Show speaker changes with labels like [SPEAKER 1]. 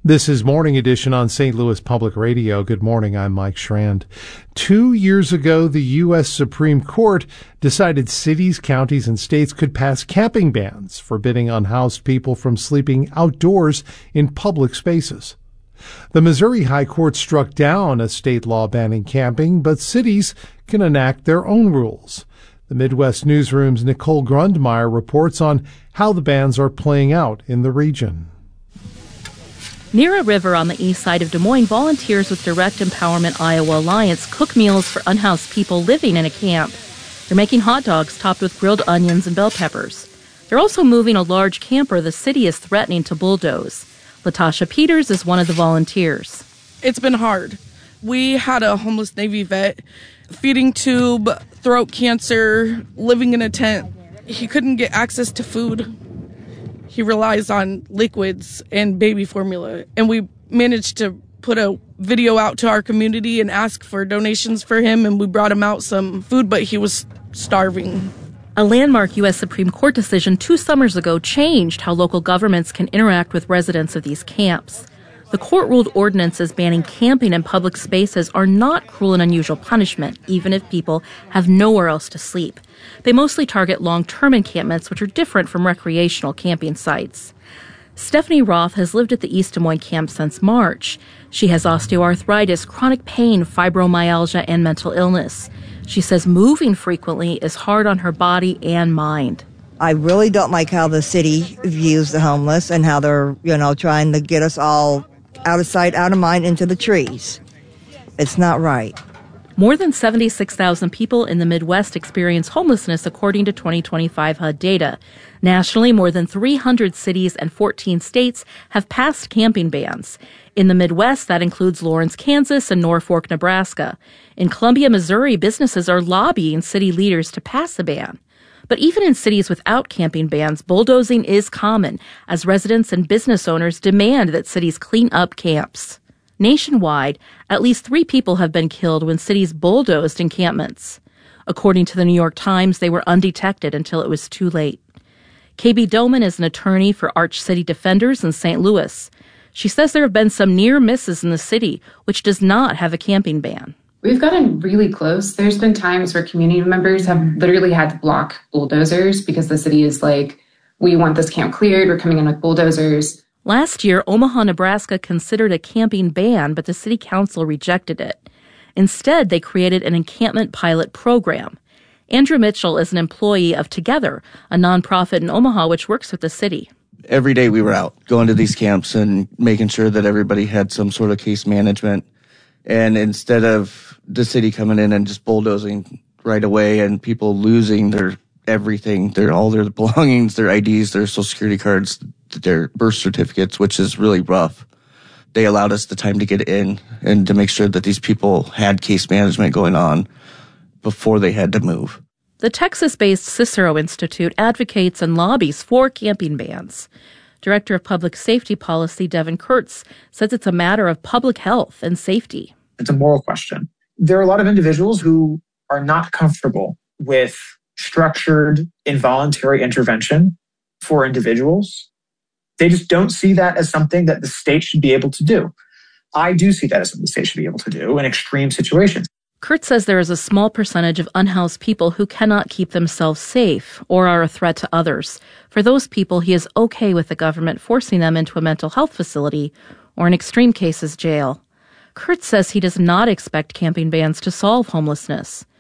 [SPEAKER 1] This is Morning Edition on St. Louis Public Radio. Good morning, I'm Mike Schrand. 2 years ago, the U.S. Supreme Court decided cities, counties, and states could pass camping bans, forbidding unhoused people from sleeping outdoors in public spaces. The Missouri High Court struck down a state law banning camping, but cities can enact their own rules. The Midwest Newsroom's Nicole Grundmeyer reports on how the bans are playing out in the region.
[SPEAKER 2] Near a river on the east side of Des Moines, volunteers with Direct Empowerment Iowa Alliance cook meals for unhoused people living in a camp. They're making hot dogs topped with grilled onions and bell peppers. They're also moving a large camper the city is threatening to bulldoze. Latasha Peters is one of the volunteers.
[SPEAKER 3] It's been hard. We had a homeless Navy vet, feeding tube, throat cancer, living in a tent. He couldn't get access to food. He relies on liquids and baby formula. And we managed to put a video out to our community and ask for donations for him. And we brought him out some food, but he was starving.
[SPEAKER 2] A landmark U.S. Supreme Court decision 2 summers ago changed how local governments can interact with residents of these camps. The court ruled ordinances banning camping in public spaces are not cruel and unusual punishment, even if people have nowhere else to sleep. They mostly target long-term encampments, which are different from recreational camping sites. Stephanie Roth has lived at the East Des Moines camp since March. She has osteoarthritis, chronic pain, fibromyalgia, and mental illness. She says moving frequently is hard on her body and mind.
[SPEAKER 4] I really don't like how the city views the homeless and how they're, trying to get us all out of sight, out of mind, into the trees. It's not right.
[SPEAKER 2] More than 76,000 people in the Midwest experience homelessness, according to 2025 HUD data. Nationally, more than 300 cities and 14 states have passed camping bans. In the Midwest, that includes Lawrence, Kansas, and Norfolk, Nebraska. In Columbia, Missouri, businesses are lobbying city leaders to pass a ban. But even in cities without camping bans, bulldozing is common, as residents and business owners demand that cities clean up camps. Nationwide, at least 3 people have been killed when cities bulldozed encampments. According to the New York Times, they were undetected until it was too late. KB Doman is an attorney for Arch City Defenders in St. Louis. She says there have been some near misses in the city, which does not have a camping ban.
[SPEAKER 5] We've gotten really close. There's been times where community members have literally had to block bulldozers because the city is like, we want this camp cleared, we're coming in with bulldozers.
[SPEAKER 2] Last year, Omaha, Nebraska considered a camping ban, but the city council rejected it. Instead, they created an encampment pilot program. Andrew Mitchell is an employee of Together, a nonprofit in Omaha which works with the city.
[SPEAKER 6] Every day we were out going to these camps and making sure that everybody had some sort of case management. And instead of the city coming in and just bulldozing right away and people losing their everything, all their belongings, their IDs, their social security cards, their birth certificates, which is really rough, they allowed us the time to get in and to make sure that these people had case management going on before they had to move.
[SPEAKER 2] The Texas-based Cicero Institute advocates and lobbies for camping bans. Director of Public Safety Policy Devin Kurtz says it's a matter of public health and safety.
[SPEAKER 7] It's a moral question. There are a lot of individuals who are not comfortable with structured involuntary intervention for individuals. They just don't see that as something that the state should be able to do. I do see that as something the state should be able to do in extreme situations.
[SPEAKER 2] Kurtz says there is a small percentage of unhoused people who cannot keep themselves safe or are a threat to others. For those people, he is okay with the government forcing them into a mental health facility or, in extreme cases, jail. Kurtz says he does not expect camping bans to solve homelessness.